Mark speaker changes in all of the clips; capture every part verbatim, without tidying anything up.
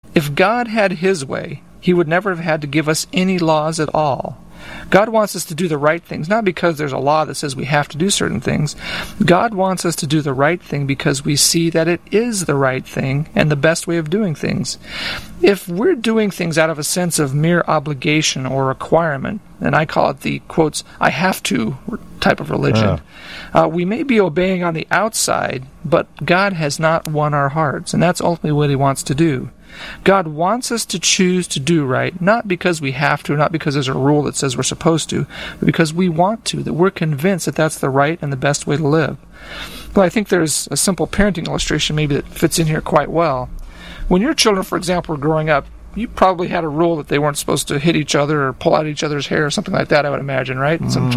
Speaker 1: If God had His way, He would never have had to give us any laws at all. God wants us to do the right things, not because there's a law that says we have to do certain things. God wants us to do the right thing because we see that it is the right thing and the best way of doing things. If we're doing things out of a sense of mere obligation or requirement, and I call it the, quotes, I have to type of religion, uh. Uh, we may be obeying on the outside, but God has not won our hearts, and that's ultimately what He wants to do. God wants us to choose to do right, not because we have to, not because there's a rule that says we're supposed to, but because we want to, that we're convinced that that's the right and the best way to live. Well, I think there's a simple parenting illustration maybe that fits in here quite well. When your children, for example, were growing up, you probably had a rule that they weren't supposed to hit each other or pull out each other's hair or something like that, I would imagine, right? Some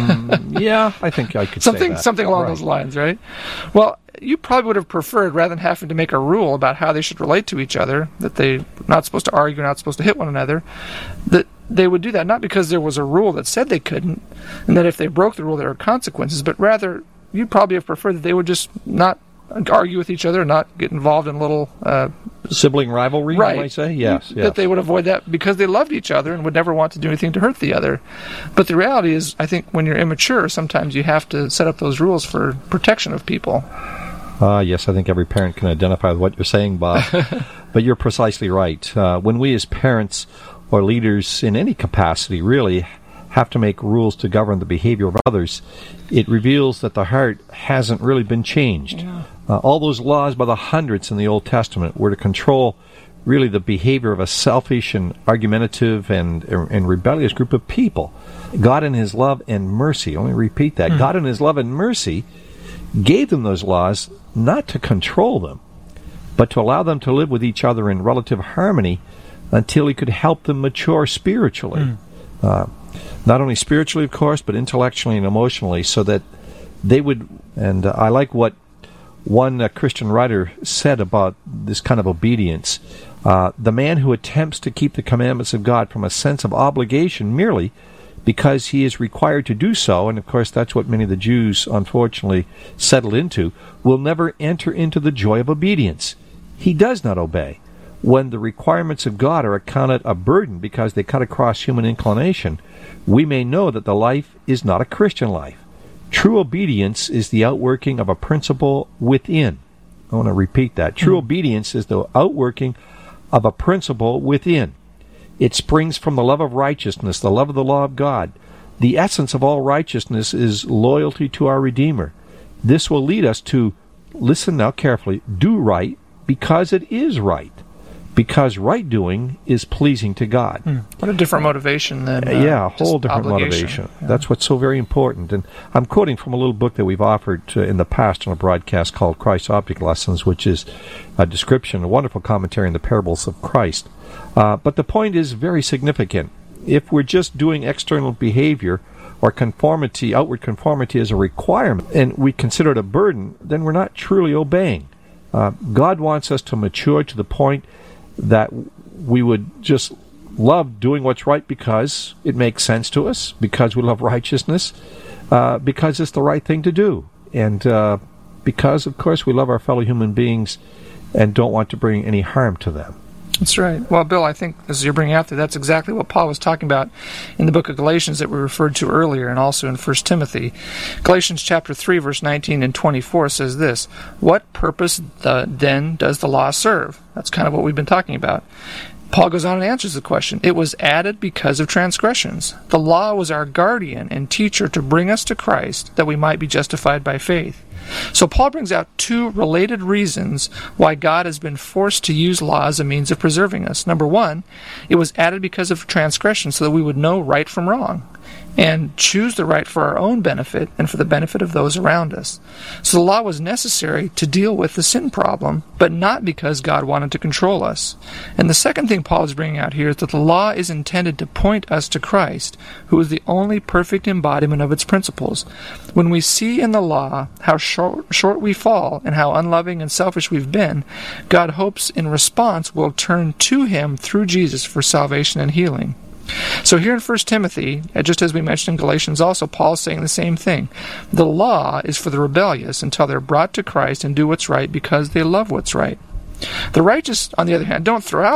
Speaker 2: mm, yeah, I think I could
Speaker 1: something,
Speaker 2: say that.
Speaker 1: Something along
Speaker 2: right.
Speaker 1: those lines, right? Well, you probably would have preferred, rather than having to make a rule about how they should relate to each other, that they're not supposed to argue, not supposed to hit one another, that they would do that not because there was a rule that said they couldn't, and that if they broke the rule there were consequences, but rather you'd probably have preferred that they would just not argue with each other, not get involved in little uh,
Speaker 2: sibling rivalry,
Speaker 1: right.
Speaker 2: you might say? Yes, yes.
Speaker 1: That they would avoid that because they loved each other and would never want to do anything to hurt the other. But the reality is, I think when you're immature, sometimes you have to set up those rules for protection of people.
Speaker 2: Uh, yes, I think every parent can identify with what you're saying, Bob. But you're precisely right. Uh, when we as parents or leaders in any capacity really have to make rules to govern the behavior of others, it reveals that the heart hasn't really been changed. Yeah. Uh, all those laws by the hundreds in the Old Testament were to control really the behavior of a selfish and argumentative and, and rebellious group of people. God in His love and mercy, let me repeat that, mm. God in His love and mercy gave them those laws not to control them, but to allow them to live with each other in relative harmony until He could help them mature spiritually. Mm. Uh, not only spiritually, of course, but intellectually and emotionally, so that they would, and uh, I like what one uh, Christian writer said about this kind of obedience. Uh, the man who attempts to keep the commandments of God from a sense of obligation merely because he is required to do so, and of course that's what many of the Jews unfortunately settled into, will never enter into the joy of obedience. He does not obey. When the requirements of God are accounted a burden because they cut across human inclination, we may know that the life is not a Christian life. True obedience is the outworking of a principle within. I want to repeat that. True mm. obedience is the outworking of a principle within. It springs from the love of righteousness, the love of the law of God. The essence of all righteousness is loyalty to our Redeemer. This will lead us to, listen now carefully, do right because it is right. Because right doing is pleasing to God.
Speaker 1: Hmm. What a different motivation than uh,
Speaker 2: uh, yeah, a whole different
Speaker 1: obligation.
Speaker 2: motivation.
Speaker 1: Yeah.
Speaker 2: That's what's so very important. And I'm quoting from a little book that we've offered uh, in the past on a broadcast called Christ's Object Lessons, which is a description, a wonderful commentary on the parables of Christ. Uh, but the point is very significant. If we're just doing external behavior or conformity, outward conformity as a requirement, and we consider it a burden, then we're not truly obeying. Uh, God wants us to mature to the point that we would just love doing what's right because it makes sense to us, because we love righteousness, uh, because it's the right thing to do, and uh, because, of course, we love our fellow human beings and don't want to bring any harm to them.
Speaker 1: That's right. Well, Bill, I think as you're bringing out there, that's exactly what Paul was talking about in the book of Galatians that we referred to earlier, and also in First Timothy. Galatians chapter three, verse nineteen and twenty-four says this, "What purpose the, then does the law serve?" That's kind of what we've been talking about. Paul goes on and answers the question. It was added because of transgressions. The law was our guardian and teacher to bring us to Christ, that we might be justified by faith. So Paul brings out two related reasons why God has been forced to use law as a means of preserving us. Number one, it was added because of transgression so that we would know right from wrong and choose the right for our own benefit and for the benefit of those around us. So the law was necessary to deal with the sin problem, but not because God wanted to control us. And the second thing Paul is bringing out here is that the law is intended to point us to Christ, who is the only perfect embodiment of its principles. When we see in the law how short, short we fall and how unloving and selfish we've been, God hopes in response we'll turn to Him through Jesus for salvation and healing. So here in First Timothy, just as we mentioned in Galatians also, Paul's saying the same thing. The law is for the rebellious until they're brought to Christ and do what's right because they love what's right. The righteous, on the other hand, don't throw out